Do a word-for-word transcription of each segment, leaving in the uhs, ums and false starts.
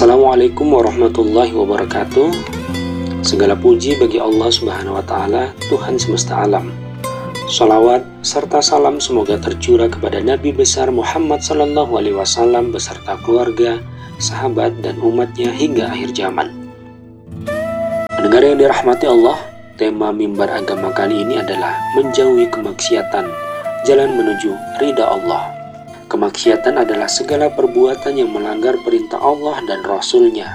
Assalamualaikum warahmatullahi wabarakatuh. Segala puji bagi Allah Subhanahu wa Ta'ala, Tuhan semesta alam. Shalawat serta salam semoga tercurah kepada Nabi besar Muhammad Sallallahu Alaihi Wasallam beserta keluarga, sahabat, dan umatnya hingga akhir zaman. Pendengar yang dirahmati Allah, tema mimbar agama kali ini adalah menjauhi kemaksiatan, jalan menuju ridha Allah. Kemaksiatan adalah segala perbuatan yang melanggar perintah Allah dan Rasul-Nya.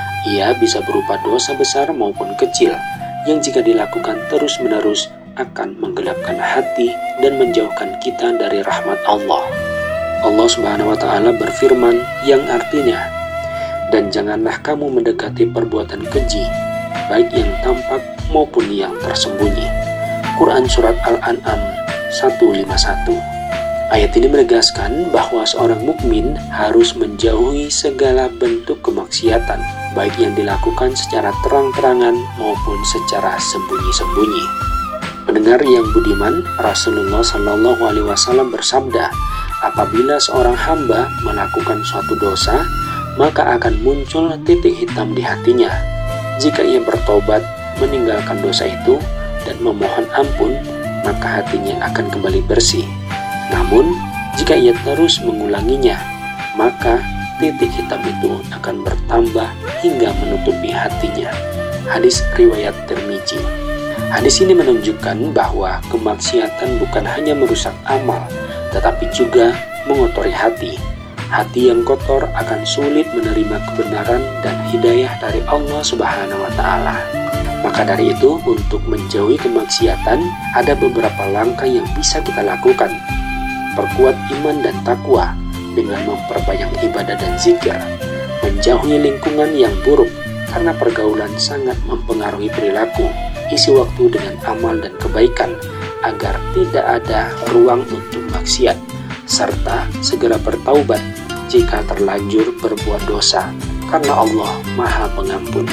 Ia bisa berupa dosa besar maupun kecil, yang jika dilakukan terus-menerus akan menggelapkan hati dan menjauhkan kita dari rahmat Allah. Allah Subhanahu wa Ta'ala berfirman yang artinya, "Dan janganlah kamu mendekati perbuatan keji, baik yang tampak maupun yang tersembunyi." Quran Surat Al-An'am seratus lima puluh satu. Ayat ini menegaskan bahwa seorang mukmin harus menjauhi segala bentuk kemaksiatan, baik yang dilakukan secara terang-terangan maupun secara sembunyi-sembunyi. Pendengar yang budiman, Rasulullah Shallallahu Alaihi Wasallam bersabda, apabila seorang hamba melakukan suatu dosa, maka akan muncul titik hitam di hatinya. Jika ia bertobat, meninggalkan dosa itu, dan memohon ampun, maka hatinya akan kembali bersih. Namun, jika ia terus mengulanginya, maka titik hitam itu akan bertambah hingga menutupi hatinya. Hadis riwayat Tirmizi. Hadis ini menunjukkan bahwa kemaksiatan bukan hanya merusak amal, tetapi juga mengotori hati. Hati yang kotor akan sulit menerima kebenaran dan hidayah dari Allah Subhanahu wa Ta'ala. Maka dari itu, untuk menjauhi kemaksiatan, ada beberapa langkah yang bisa kita lakukan. Perkuat iman dan takwa dengan memperbanyak ibadah dan zikir, menjauhi lingkungan yang buruk karena pergaulan sangat mempengaruhi perilaku, isi waktu dengan amal dan kebaikan agar tidak ada ruang untuk maksiat, serta segera bertaubat jika terlanjur berbuat dosa karena Allah Maha Pengampun.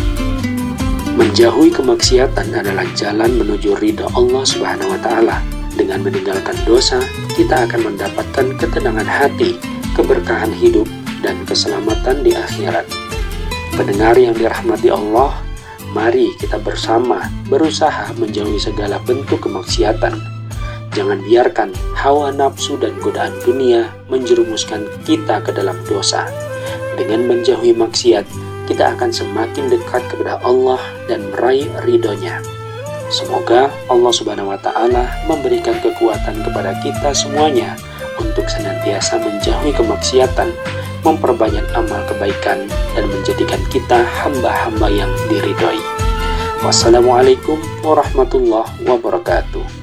Menjauhi kemaksiatan adalah jalan menuju ridha Allah Subhanahu wa Ta'ala. Dengan meninggalkan dosa, kita akan mendapatkan ketenangan hati, keberkahan hidup, dan keselamatan di akhirat. Pendengar yang dirahmati Allah, mari kita bersama berusaha menjauhi segala bentuk kemaksiatan. Jangan biarkan hawa nafsu dan godaan dunia menjerumuskan kita ke dalam dosa. Dengan menjauhi maksiat, kita akan semakin dekat kepada Allah dan meraih ridhonya. Semoga Allah Subhanahu wa Ta'ala memberikan kekuatan kepada kita semuanya untuk senantiasa menjauhi kemaksiatan, memperbanyak amal kebaikan, dan menjadikan kita hamba-hamba yang diridhoi. Wassalamualaikum warahmatullahi wabarakatuh.